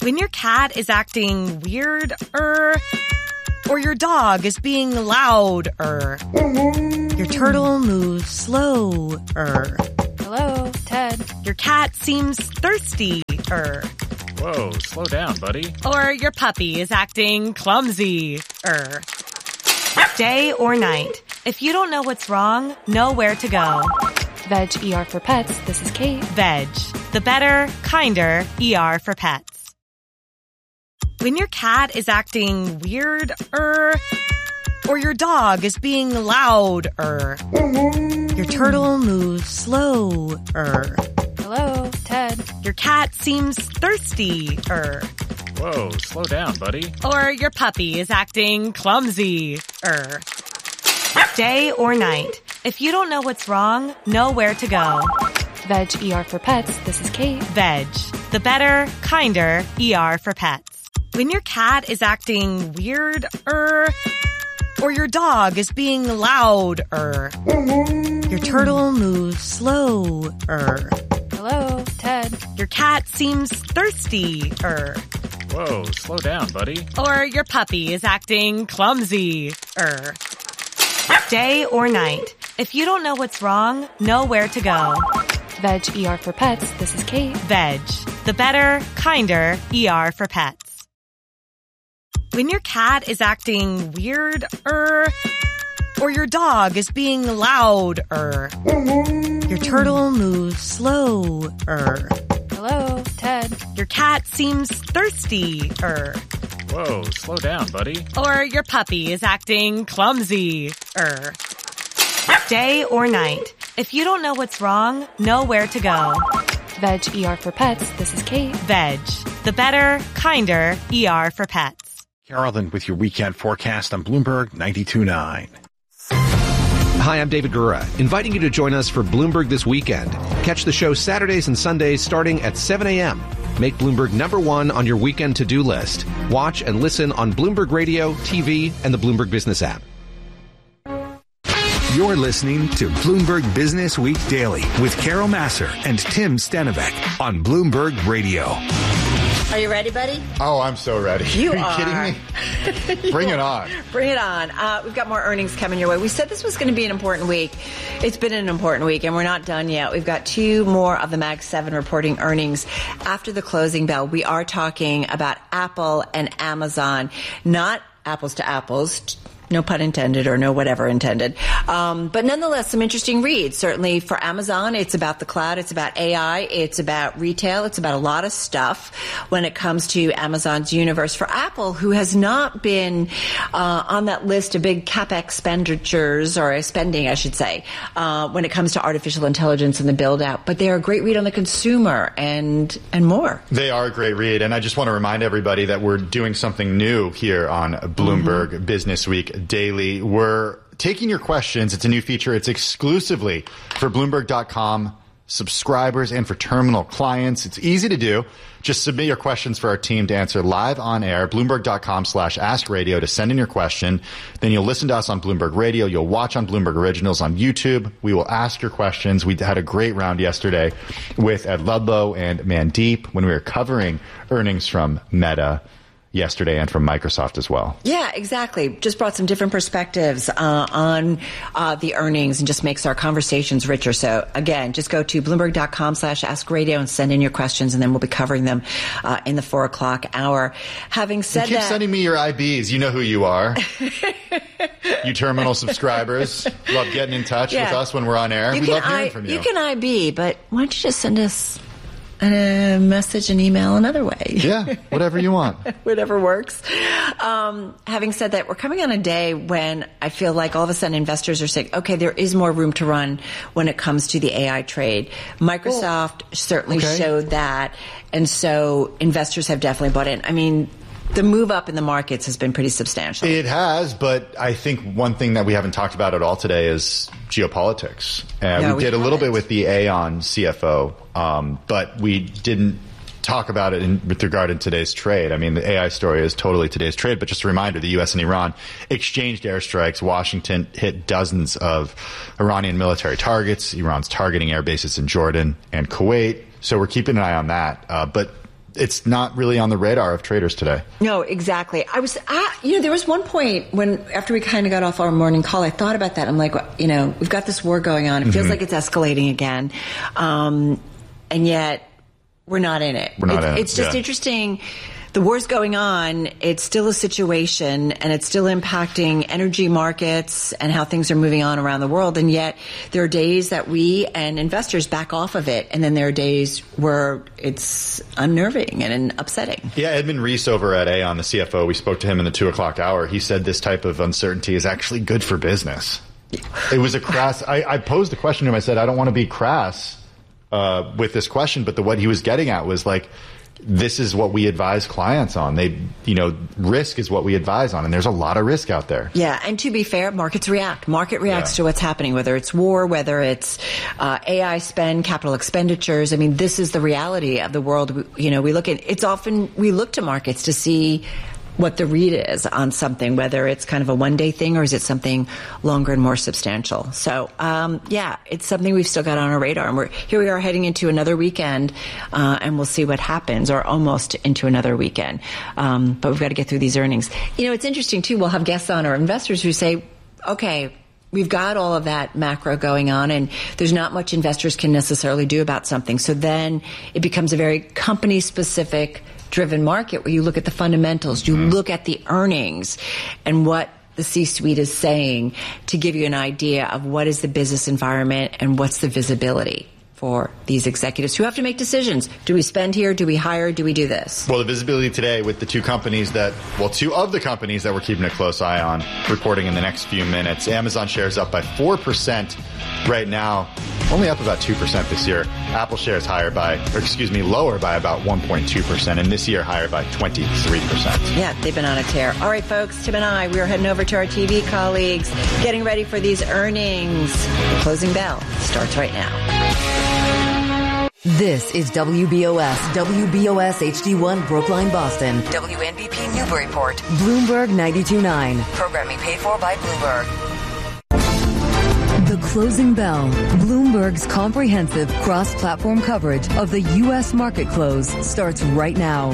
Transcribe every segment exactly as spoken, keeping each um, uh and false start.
When your cat is acting weird, er, or your dog is being loud, er, your turtle moves slow, er. Hello, Ted. Your cat seems thirsty, er. Whoa, slow down, buddy. Or your puppy is acting clumsy, er. Day or night, if you don't know what's wrong, know where to go. Veg E R for Pets, this is Kate. Veg, the better, kinder E R for pets. When your cat is acting weird, er, or your dog is being loud, er, your turtle moves slow, er. Hello, Ted. Your cat seems thirsty, er. Whoa, slow down, buddy. Or your puppy is acting clumsy, er. Day or night, if you don't know what's wrong, know where to go. Veg E R for Pets, this is Kate. Veg, the better, kinder E R for pets. When your cat is acting weird, er, or your dog is being loud, er, your turtle moves slow, er. Hello, Ted. Your cat seems thirsty, er. Whoa, slow down, buddy. Or your puppy is acting clumsy, er. Day or night, if you don't know what's wrong, know where to go. Veg E R for Pets, this is Kate. Veg, the better, kinder E R for pets. When your cat is acting weird, er, or your dog is being loud, er, your turtle moves slow, er. Hello, Ted. Your cat seems thirsty, er. Whoa, slow down, buddy. Or your puppy is acting clumsy, er. Day or night, if you don't know what's wrong, know where to go. Veg E R for Pets, this is Kate. Veg, the better, kinder E R for pets. Carolyn with your weekend forecast on Bloomberg ninety-two point nine. Hi, I'm David Gura, inviting you to join us for Bloomberg This Weekend. Catch the show Saturdays and Sundays starting at seven a.m. Make Bloomberg number one on your weekend to-do list. Watch and listen on Bloomberg Radio, T V, and the Bloomberg Business app. You're listening to Bloomberg Business Week Daily with Carol Massar and Tim Stenivek on Bloomberg Radio. Are you ready, buddy? Oh, I'm so ready. You are you are. kidding me? Bring it on. Bring it on. Uh, we've got more earnings coming your way. We said this was going to be an important week. It's been an important week, and we're not done yet. We've got two more of the Mag seven reporting earnings after the closing bell. We are talking about Apple and Amazon, not apples to apples. No pun intended, or no whatever intended. Um, but nonetheless, some interesting reads. Certainly for Amazon, it's about the cloud, it's about A I, it's about retail, it's about a lot of stuff when it comes to Amazon's universe. For Apple, who has not been uh, on that list of big CapEx expenditures, or spending, I should say, uh, when it comes to artificial intelligence and the build-out. But they are a great read on the consumer and and more. They are a great read. And I just want to remind everybody that we're doing something new here on Bloomberg mm-hmm. Business Week Daily. We're taking your questions. It's a new feature. It's exclusively for Bloomberg dot com subscribers and for terminal clients. It's easy to do. Just submit your questions for our team to answer live on air. Bloomberg dot com slash ask radio to send in your question. Then you'll listen to us on Bloomberg Radio. You'll watch on Bloomberg Originals on YouTube. We will ask your questions. We had a great round yesterday with Ed Ludlow and Mandeep when we were covering earnings from Meta yesterday and from Microsoft as well. Yeah, exactly. Just brought some different perspectives uh, on uh, the earnings and just makes our conversations richer. So again, just go to Bloomberg dot com slash ask radio and send in your questions, and then we'll be covering them uh, in the four o'clock hour. Having said you keep that, sending me your I Bs. You know who you are. You terminal subscribers love getting in touch yeah. with us when we're on air. You we love hearing I, from you. You can I B, but why don't you just send us a message and email another way? Yeah, whatever you want. Whatever works. Um, having said that, we're coming on a day when I feel like all of a sudden investors are saying, okay, there is more room to run when it comes to the A I trade. Microsoft well, certainly okay. showed that, and so investors have definitely bought in. I mean, the move up in the markets has been pretty substantial. It has, but I think one thing that we haven't talked about at all today is geopolitics. Uh, no, we, we did a little bit with the Aon C F O, um, but we didn't talk about it in, with regard to today's trade. I mean, the A I story is totally today's trade, but just a reminder, the U S and Iran exchanged airstrikes. Washington hit dozens of Iranian military targets. Iran's targeting air bases in Jordan and Kuwait. So we're keeping an eye on that. Uh, but it's not really on the radar of traders today. No, exactly. I was, uh, you know, there was one point when, after we kind of got off our morning call, I thought about that. I'm like, you know, we've got this war going on. It feels mm-hmm. like it's escalating again. Um, and yet we're not in it. We're not it's, in it. It's just yeah. interesting. The war's going on. It's still a situation, and it's still impacting energy markets and how things are moving on around the world. And yet there are days that we and investors back off of it. And then there are days where it's unnerving and upsetting. Yeah, Edmund Reese over at Aon, the C F O, we spoke to him in the two o'clock hour. He said this type of uncertainty is actually good for business. It was a crass. I, I posed the question to him. I said, I don't want to be crass uh, with this question, but the what he was getting at was like, this is what we advise clients on. They, you know, risk is what we advise on, and there's a lot of risk out there. Yeah, and to be fair, markets react. Market reacts yeah. to what's happening, whether it's war, whether it's uh, A I spend, capital expenditures. I mean, this is the reality of the world. You know, we look at it's often we look to markets to see what the read is on something, whether it's kind of a one-day thing or is it something longer and more substantial. So, um, yeah, it's something we've still got on our radar. And we're here we are heading into another weekend, uh, and we'll see what happens, or almost into another weekend. Um, but we've got to get through these earnings. You know, it's interesting, too. We'll have guests on, or investors who say, okay, we've got all of that macro going on, and there's not much investors can necessarily do about something. So then it becomes a very company-specific driven market where you look at the fundamentals, you mm-hmm. look at the earnings and what the C-suite is saying to give you an idea of what is the business environment and what's the visibility for these executives who have to make decisions. Do we spend here? Do we hire? Do we do this? Well, the visibility today with the two companies that, well, two of the companies that we're keeping a close eye on reporting in the next few minutes. Amazon shares up by four percent right now, only up about two percent this year. Apple shares higher by, or excuse me, lower by about one point two percent, and this year higher by twenty-three percent. Yeah, they've been on a tear. All right, folks, Tim and I, we are heading over to our T V colleagues, getting ready for these earnings. The closing bell starts right now. This is W B O S, W B O S H D one Brookline, Boston. W N B P Newburyport. Bloomberg ninety-two point nine. Programming paid for by Bloomberg. The closing bell. Bloomberg's comprehensive cross-platform coverage of the U S market close starts right now.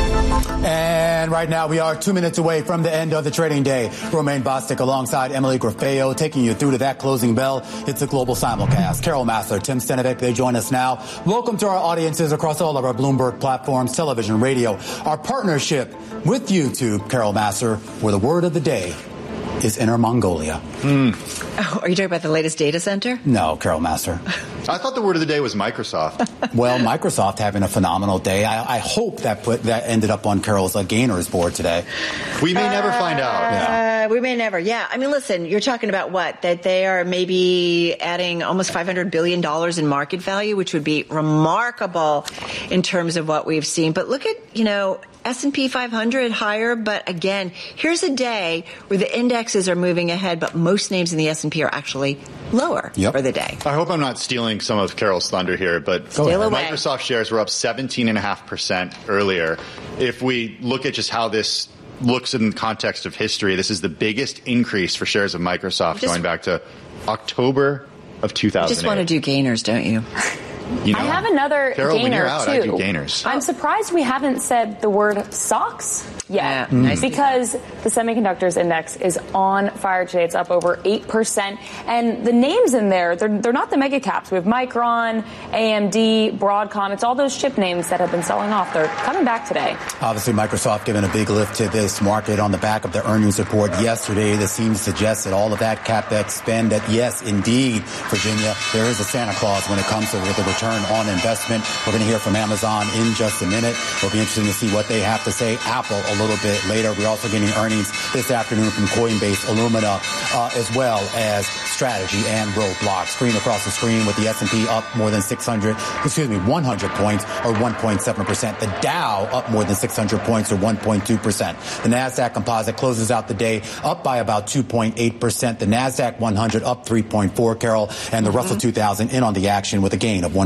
And right now we are two minutes away from the end of the trading day. Romaine Bostick alongside Emily Grafeo taking you through to that closing bell. It's a global simulcast. Carol Massar, Tim Stenovic, they join us now. Welcome to our audiences across all of our Bloomberg platforms, television, radio. Our partnership with YouTube, Carol Massar, where the word of the day is Inner Mongolia. Mm. Oh, are you talking about the latest data center? No, Carol Massar. I thought the word of the day was Microsoft. Well, Microsoft having a phenomenal day. I, I hope that put that ended up on Carol's uh, gainers board today. We may uh, never find out. Yeah. Uh, we may never. Yeah. I mean, listen, you're talking about what? That they are maybe adding almost five hundred billion dollars in market value, which would be remarkable in terms of what we've seen. But look at, you know, S and P five hundred higher, but again, here's a day where the indexes are moving ahead, but most names in the S and P are actually lower yep. for the day. I hope I'm not stealing some of Carol's thunder here, but Microsoft shares were up seventeen point five percent earlier. If we look at just how this looks in the context of history, this is the biggest increase for shares of Microsoft just, going back to October of two thousand eight. You just want to do gainers, don't you? You know, I have another Carol, gainer, when you're out, too. I do gainers. I'm surprised we haven't said the word socks yet. Yeah, mm. nice. Because the semiconductors index is on fire today. It's up over eight percent. And the names in there, they're, they're not the mega caps. We have Micron, A M D, Broadcom. It's all those chip names that have been selling off. They're coming back today. Obviously, Microsoft giving a big lift to this market on the back of the earnings report yesterday. This seems to suggest that all of that CapEx spend, that yes, indeed, Virginia, there is a Santa Claus when it comes to the return on investment. We're going to hear from Amazon in just a minute. It'll be interesting to see what they have to say. Apple a little bit later. We're also getting earnings this afternoon from Coinbase, Illumina, uh, as well as Strategy and Roblox. Screen across the screen with the S and P up more than six hundred, excuse me, one hundred points or one point seven percent. The Dow up more than six hundred points or one point two percent. The NASDAQ composite closes out the day up by about two point eight percent. The NASDAQ one hundred up three point four, Carol, and the mm-hmm. Russell two thousand in on the action with a gain of one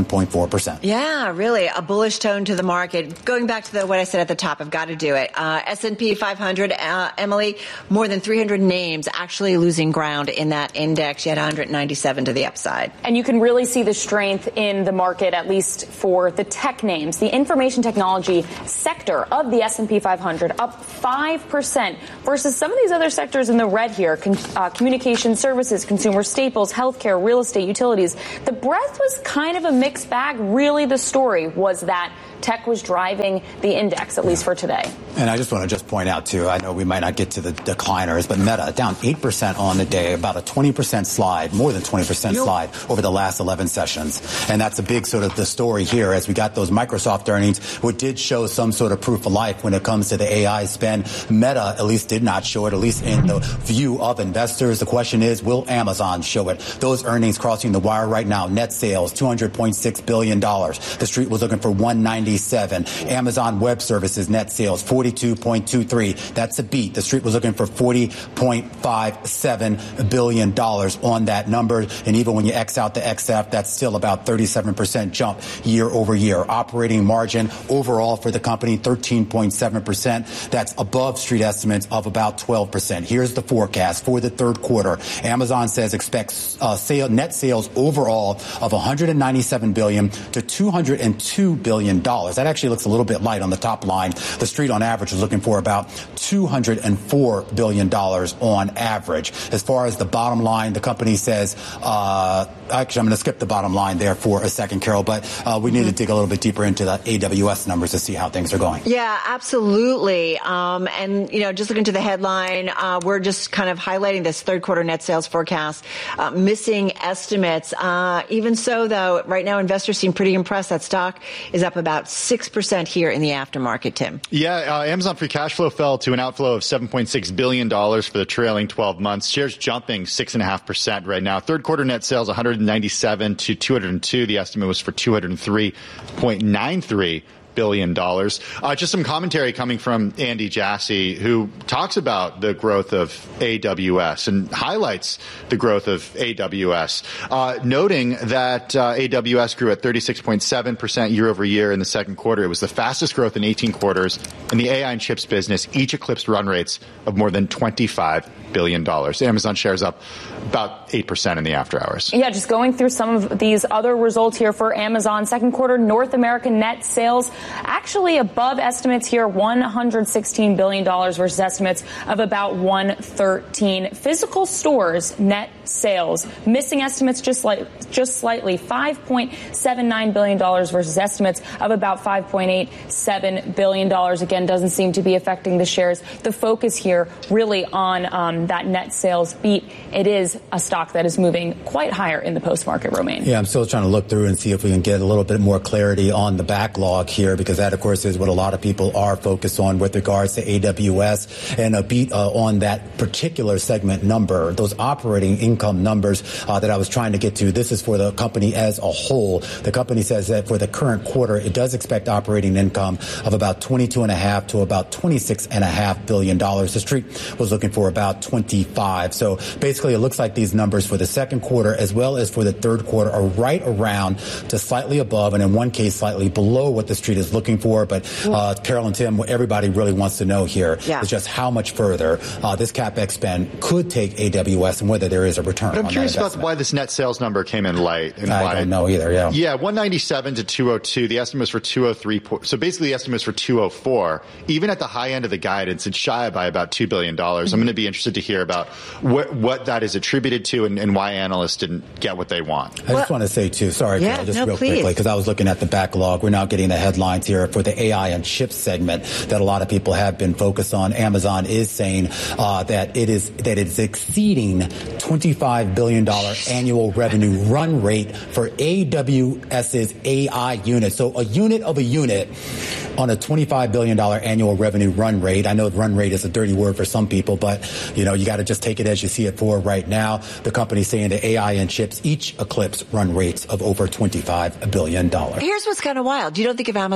one point four percent. Yeah, really a bullish tone to the market. Going back to the, what I said at the top, I've got to do it. Uh, S and P five hundred, uh, Emily, more than three hundred names actually losing ground in that index, yet one hundred ninety-seven to the upside. And you can really see the strength in the market, at least for the tech names. The information technology sector of the S and P five hundred up five percent versus some of these other sectors in the red here, con- uh, communication services, consumer staples, healthcare, real estate, utilities. The breadth was kind of a mixed bag. Really, the story was that tech was driving the index, at least for today. And I just want to just point out, too, I know we might not get to the decliners, but Meta down eight percent on the day, about a twenty percent slide, more than twenty percent slide over the last eleven sessions. And that's a big sort of the story here as we got those Microsoft earnings, which did show some sort of proof of life when it comes to the A I spend. Meta at least did not show it, at least in the view of investors. The question is, will Amazon show it? Those earnings crossing the wire right now, net sales, two hundred point six billion dollars. The street was looking for one ninety-seven. Amazon Web Services net sales forty-two point two three. That's a beat. The street was looking for forty point five seven billion dollars on that number. And even when you X out the X F, that's still about thirty-seven percent jump year over year. Operating margin overall for the company, thirteen point seven percent. That's above street estimates of about twelve percent. Here's the forecast for the third quarter. Amazon says expects uh, sale, net sales overall of one hundred ninety-seven billion dollars to two hundred two billion dollars. That actually looks a little bit light on the top line. The street on average is looking for about two hundred four billion dollars on average. As far as the bottom line, the company says, uh, actually, I'm going to skip the bottom line there for a second, Carol, but uh, we need mm-hmm. to dig a little bit deeper into the A W S numbers to see how things are going. Yeah, absolutely. Um, and, you know, just looking to the headline, uh, we're just kind of highlighting this third quarter net sales forecast, uh, missing estimates. Uh, even so, though, right now investors seem pretty impressed. That stock is up about six percent here in the aftermarket, Tim. Yeah, uh, Amazon free cash flow fell to an outflow of seven point six billion dollars for the trailing twelve months. Shares jumping six point five percent right now. Third quarter net sales one hundred ninety-seven to two hundred two. The estimate was for two hundred three point nine three billion dollars. Uh, just some commentary coming from Andy Jassy, who talks about the growth of A W S and highlights the growth of A W S, uh, noting that uh, A W S grew at thirty-six point seven percent year over year in the second quarter. It was the fastest growth in eighteen quarters, and the A I and chips business each eclipsed run rates of more than twenty-five billion dollars. Amazon shares up about eight percent in the after hours. Yeah, just going through some of these other results here for Amazon. Second quarter North American net sales actually above estimates here, one hundred sixteen billion dollars versus estimates of about one hundred thirteen. Physical stores net sales missing estimates just like just slightly, five point seven nine billion dollars versus estimates of about five point eight seven billion dollars. Again, doesn't seem to be affecting the shares. The focus here really on um, that net sales beat. It is a stock that is moving quite higher in the post-market, Romaine. Yeah, I'm still trying to look through and see if we can get a little bit more clarity on the backlog here, because that, of course, is what a lot of people are focused on with regards to A W S, and a beat uh, on that particular segment number. Those operating income numbers uh, that I was trying to get to, this is for the company as a whole. The company says that for the current quarter, it does expect operating income of about twenty-two and a half to about twenty-six and a half billion dollars. The street was looking for about twenty-five. So basically, it looks like these numbers for the second quarter as well as for the third quarter are right around to slightly above, and in one case, slightly below what the street is looking for. But uh, Carol and Tim, what everybody really wants to know here yeah. is just how much further uh, this CapEx spend could take A W S and whether there is a return. But I'm curious about why this net sales number came in light. And I why don't know either, yeah. Yeah, one ninety-seven to two oh two. The estimate was for two oh three. So basically the estimate is for two oh four. Even at the high end of the guidance, it's shy by about two billion dollars. Mm-hmm. I'm going to be interested to hear about what, what that is attributed to and, and why analysts didn't get what they want. I well, just want to say, too, sorry, yeah, Carol, just no, real please. quickly, because I was looking at the backlog. We're now getting the headlines here for the A I and chips segment that a lot of people have been focused on. Amazon is saying uh, that it is that it's exceeding twenty-five billion dollars annual revenue run rate for A W S's A I unit. So a unit of a unit on a twenty-five billion dollars annual revenue run rate. I know run rate is a dirty word for some people, but, you know, you got to just take it as you see it for right now. The company's saying that A I and chips each eclipse run rates of over twenty-five billion dollars. Here's what's kind of wild. You don't think of Amazon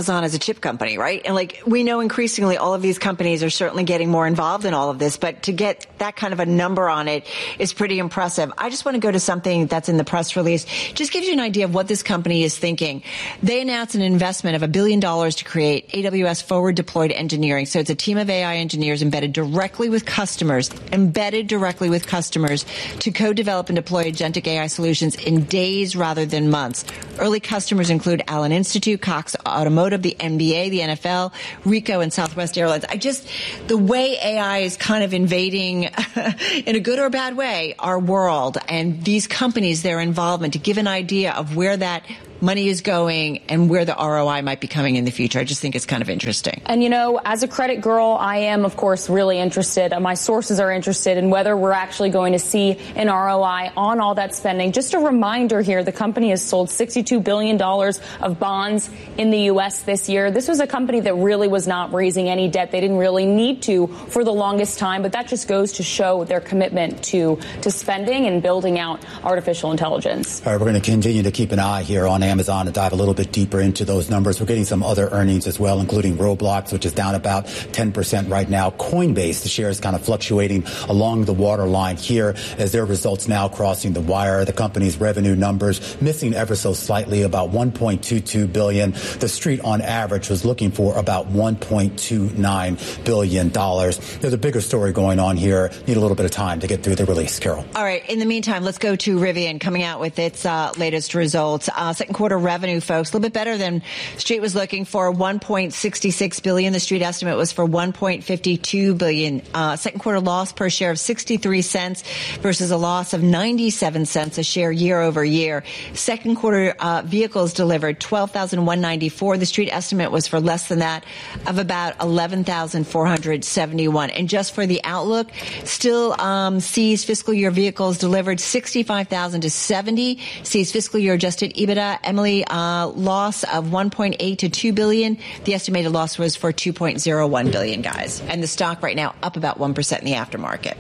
Amazon as a chip company, right? And like, we know increasingly all of these companies are certainly getting more involved in all of this, but to get that kind of a number on it is pretty impressive. I just want to go to something that's in the press release. Just gives you an idea of what this company is thinking. They announced an investment of a billion dollars to create A W S Forward Deployed Engineering. So it's a team of A I engineers embedded directly with customers, embedded directly with customers to co-develop and deploy agentic A I solutions in days rather than months. Early customers include Allen Institute, Cox Automotive, the N B A, the N F L, Ricoh, and Southwest Airlines. I just, the way A I is kind of invading, in a good or bad way, our world, and these companies, their involvement, to give an idea of where that money is going and where the R O I might be coming in the future. I just think it's kind of interesting. And, you know, as a credit girl, I am, of course, really interested. My sources are interested in whether we're actually going to see an R O I on all that spending. Just a reminder here, the company has sold sixty-two billion dollars of bonds in the U S this year. This was a company that really was not raising any debt. They didn't really need to for the longest time, but that just goes to show their commitment to, to spending and building out artificial intelligence. All right, we're going to continue to keep an eye here on Amazon and dive a little bit deeper into those numbers. We're getting some other earnings as well, including Roblox, which is down about ten percent right now. Coinbase, the share is kind of fluctuating along the waterline here as their results now crossing the wire. The company's revenue numbers missing ever so slightly, about one point two two billion dollars. The street on average was looking for about one point two nine billion dollars. There's a bigger story going on here. Need a little bit of time to get through the release, Carol. All right. In the meantime, let's go to Rivian coming out with its uh, latest results. Uh, second quarter revenue, folks, a little bit better than Street was looking for, one point six six billion dollars. The Street estimate was for one point five two billion dollars. Uh, second quarter loss per share of sixty-three cents versus a loss of ninety-seven cents a share year over year. Second quarter uh, vehicles delivered twelve thousand one hundred ninety-four. The Street estimate was for less than that, of about eleven thousand four hundred seventy-one. And just for the outlook, still um, sees fiscal year vehicles delivered sixty-five thousand to seventy. Sees fiscal year adjusted EBITDA, Emily, uh, loss of one point eight to two billion. The estimated loss was for two point zero one billion, guys. And the stock right now up about one percent in the aftermarket.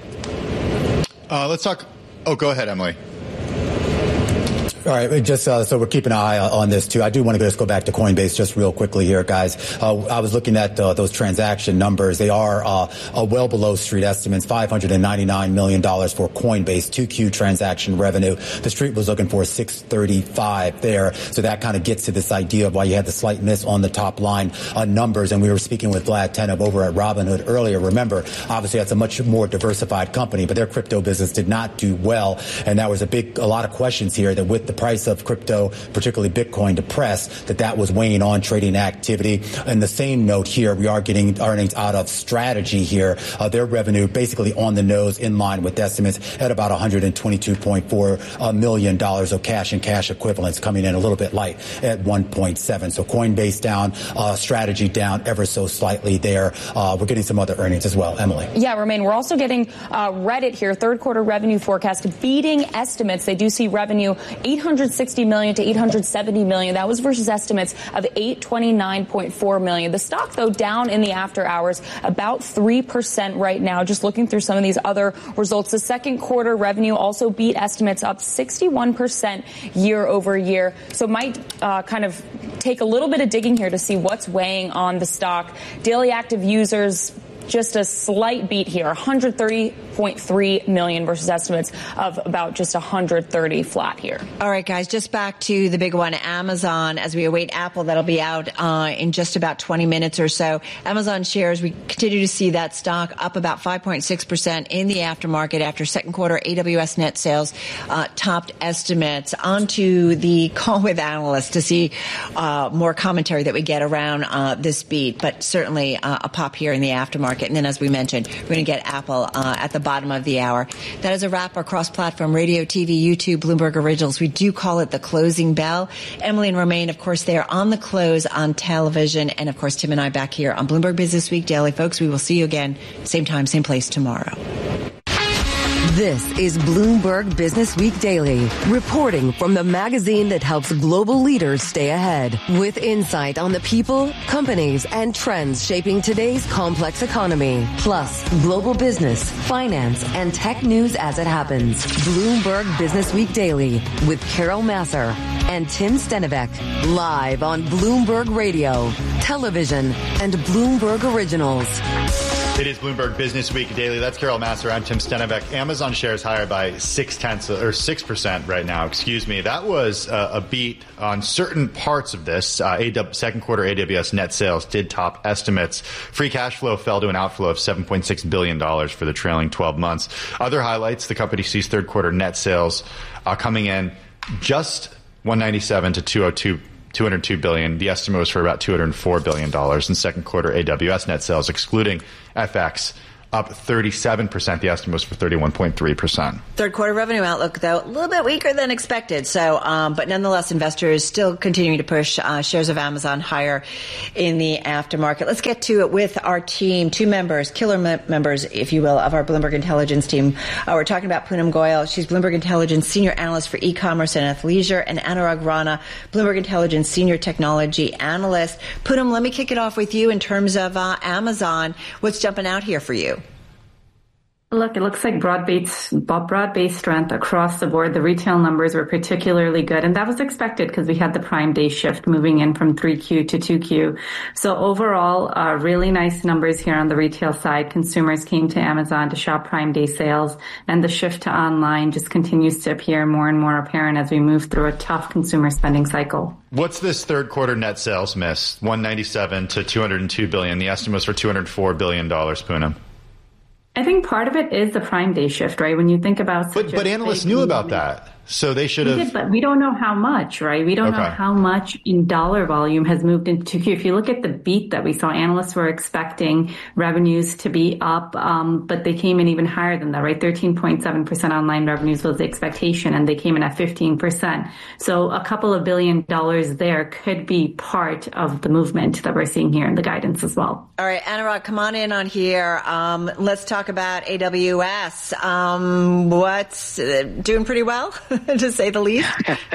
Uh, let's talk. Oh, go ahead, Emily. All right, just uh, so we're keeping an eye on this too. I do want to just go back to Coinbase just real quickly here, guys. Uh, I was looking at uh, those transaction numbers. They are uh, uh, well below street estimates. five hundred ninety-nine million dollars for Coinbase two Q transaction revenue. The street was looking for six thirty-five there. So that kind of gets to this idea of why you had the slight miss on the top line uh, numbers. And we were speaking with Vlad Tenev over at Robinhood earlier. Remember, obviously that's a much more diversified company, but their crypto business did not do well. And that was a big, a lot of questions here that with the price of crypto, particularly Bitcoin, depressed, that that was weighing on trading activity. And the same note here, we are getting earnings out of Strategy here. Uh, their revenue basically on the nose, in line with estimates at about one hundred twenty-two point four million dollars of cash and cash equivalents, coming in a little bit light at one point seven. So Coinbase down, uh, Strategy down ever so slightly there. Uh, we're getting some other earnings as well. Emily. Yeah, Romaine, we're also getting uh, Reddit here, third quarter revenue forecast beating estimates. They do see revenue eight hundred sixty million to eight hundred seventy million. That was versus estimates of eight hundred twenty-nine point four million. The stock, though, down in the after hours about three percent right now. Just looking through some of these other results, the second quarter revenue also beat estimates, up sixty-one percent year over year. So might uh, kind of take a little bit of digging here to see what's weighing on the stock. Daily active users, just a slight beat here, one hundred thirty point three million versus estimates of about just one hundred thirty flat here. All right, guys, just back to the big one, Amazon, as we await Apple. That'll be out uh, in just about twenty minutes or so. Amazon shares, we continue to see that stock up about five point six percent in the aftermarket after second quarter A W S net sales uh, topped estimates. On to the call with analysts to see uh, more commentary that we get around uh, this beat, but certainly uh, a pop here in the aftermarket. And then, as we mentioned, we're going to get Apple uh, at the bottom of the hour. That is a wrap. Our cross-platform radio, T V, YouTube, Bloomberg Originals. We do call it the closing bell. Emily and Romaine, of course, they are on the close on television. And, of course, Tim and I back here on Bloomberg Business Week Daily. Folks, we will see you again, same time, same place tomorrow. This is Bloomberg Business Week Daily, reporting from the magazine that helps global leaders stay ahead, with insight on the people, companies, and trends shaping today's complex economy, plus global business, finance, and tech news as it happens. Bloomberg Business Week Daily with Carol Massar and Tim Stenivek, live on Bloomberg Radio, television, and Bloomberg Originals. It is Bloomberg Business Week Daily. That's Carol Massar. I'm Tim Stenivek. Amazon shares higher by six tenths or six percent right now. Excuse me. That was uh, a beat on certain parts of this. Uh, A W, second quarter A W S net sales did top estimates. Free cash flow fell to an outflow of seven point six billion dollars for the trailing twelve months. Other highlights: the company sees third quarter net sales uh, coming in just one ninety-seven to two oh two. two hundred two billion dollars. The estimate was for about two hundred four billion dollars. In second quarter A W S net sales, excluding F X, up thirty-seven percent. The estimate was for thirty-one point three percent. Third quarter revenue outlook, though, a little bit weaker than expected. So, um, but nonetheless, investors still continuing to push uh, shares of Amazon higher in the aftermarket. Let's get to it with our team, two members, killer me- members, if you will, of our Bloomberg Intelligence team. Uh, we're talking about Poonam Goyal. She's Bloomberg Intelligence Senior Analyst for E-commerce and Athleisure, and Anurag Rana, Bloomberg Intelligence Senior Technology Analyst. Poonam, let me kick it off with you in terms of uh, Amazon. What's jumping out here for you? Look, it looks like broad-based, broad-based strength across the board. The retail numbers were particularly good, and that was expected because we had the Prime Day shift moving in from three Q to two Q. So overall, uh, really nice numbers here on the retail side. Consumers came to Amazon to shop Prime Day sales, and the shift to online just continues to appear more and more apparent as we move through a tough consumer spending cycle. What's this third quarter net sales miss? one ninety-seven to two hundred two billion. The estimate was for two hundred four billion dollars, Poonam. I think part of it is the Prime Day shift, right? When you think about such But, but analysts knew about that. So they should have. We did, but we don't know how much, right? We don't okay. know how much in dollar volume has moved into two Q. If you look at the beat that we saw, analysts were expecting revenues to be up, um, but they came in even higher than that, right? thirteen point seven percent online revenues was the expectation, and they came in at fifteen percent. So a couple of billion dollars there could be part of the movement that we're seeing here in the guidance as well. All right, Anurag, come on in on here. Um, let's talk about A W S. Um, what's uh, doing pretty well? To say the least.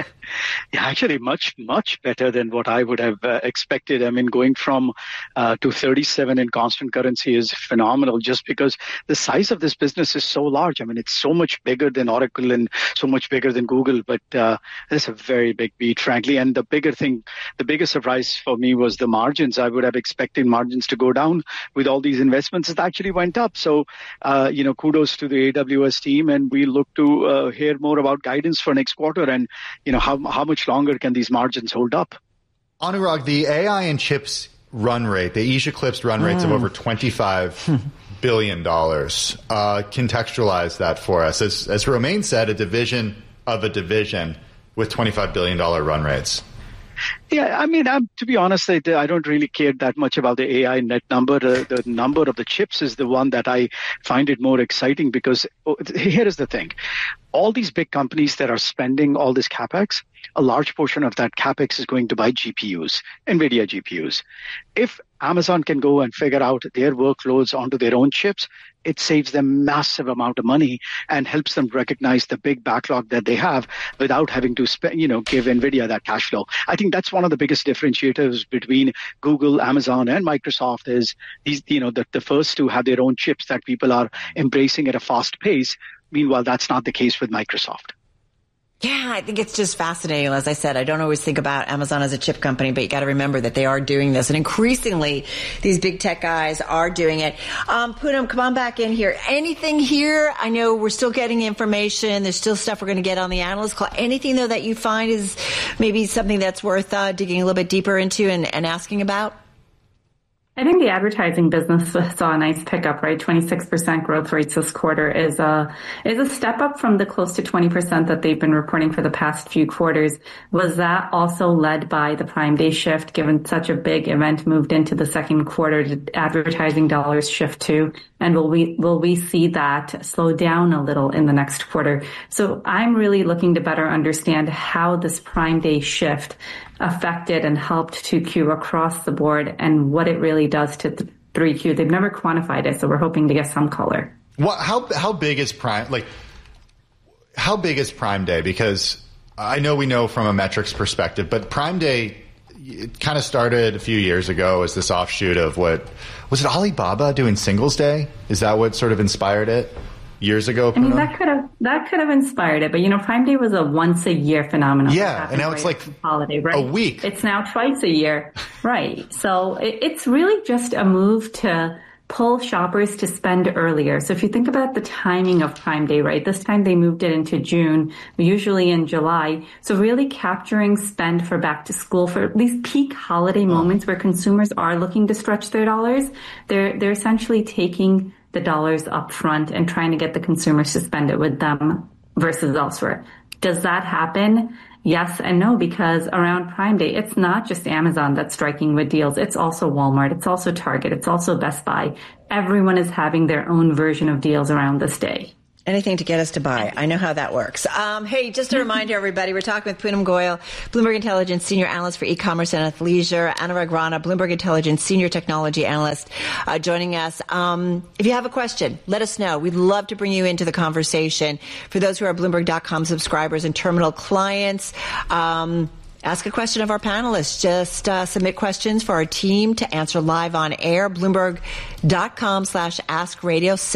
Yeah, actually much, much better than what I would have uh, expected. I mean, going from uh, to thirty-seven in constant currency is phenomenal just because the size of this business is so large. I mean, it's so much bigger than Oracle and so much bigger than Google, but uh, it's a very big beat, frankly. And the bigger thing, the biggest surprise for me was the margins. I would have expected margins to go down with all these investments. It actually went up. So, uh, you know, kudos to the A W S team. And we look to uh, hear more about guidance for next quarter and, you know, how how much longer can these margins hold up? Anurag, the A I and chips run rate, they each eclipsed run rates mm. of over twenty-five billion dollars. Uh, contextualize that for us. As, as Romain said, a division of a division with twenty-five billion dollars run rates. Yeah, I mean, I'm, to be honest, I, I don't really care that much about the A I net number. Uh, the number of the chips is the one that I find it more exciting because oh, here is the thing. All these big companies that are spending all this CapEx, a large portion of that CapEx is going to buy G P Us, NVIDIA G P Us. If Amazon can go and figure out their workloads onto their own chips, it saves them massive amount of money and helps them recognize the big backlog that they have without having to spend, you know, give NVIDIA that cash flow. I think that's one of the biggest differentiators between Google, Amazon, and Microsoft is these, you know, the, the first to have their own chips that people are embracing at a fast pace. Meanwhile, that's not the case with Microsoft. Yeah, I think it's just fascinating. As I said, I don't always think about Amazon as a chip company, but you got to remember that they are doing this. And increasingly, these big tech guys are doing it. Um, Poonam, come on back in here. Anything here? I know we're still getting information. There's still stuff we're going to get on the analyst call. Anything, though, that you find is maybe something that's worth uh, digging a little bit deeper into and, and asking about? I think the advertising business saw a nice pickup, right? twenty-six percent growth rates this quarter is a, is a step up from the close to twenty percent that they've been reporting for the past few quarters. Was that also led by the Prime Day shift, given such a big event moved into the second quarter? Did advertising dollars shift too? And will we, will we see that slow down a little in the next quarter? So I'm really looking to better understand how this Prime Day shift affected and helped two Q across the board and what it really does to three Q. They've never quantified it, so we're hoping to get some color. What, how how big is Prime? Like, how big is Prime Day? Because I know we know from a metrics perspective, but Prime Day, it kind of started a few years ago as this offshoot of what, was it Alibaba doing Singles Day? Is that what sort of inspired it years ago? I mean, that could have that could have inspired it, but you know, Prime Day was a once a year phenomenon. Yeah, and now it's like holiday, right? a week. It's now twice a year, right? So it, it's really just a move to pull shoppers to spend earlier. So if you think about the timing of Prime Day, right? This time they moved it into June, usually in July. So really capturing spend for back to school, for these peak holiday moments where consumers are looking to stretch their dollars. They're they're essentially taking the dollars up front and trying to get the consumers to spend it with them versus elsewhere. Does that happen? Yes and no, because around Prime Day, it's not just Amazon that's striking with deals. It's also Walmart. It's also Target. It's also Best Buy. Everyone is having their own version of deals around this day. Anything to get us to buy. I know how that works. Um, hey, just a reminder, everybody, we're talking with Poonam Goyal, Bloomberg Intelligence Senior Analyst for E-commerce and Athleisure, Anurag Rana, Bloomberg Intelligence Senior Technology Analyst, uh, joining us. Um, if you have a question, let us know. We'd love to bring you into the conversation. For those who are Bloomberg dot com subscribers and terminal clients, um, ask a question of our panelists. Just uh, submit questions for our team to answer live on air. Bloomberg dot com slash ask radio.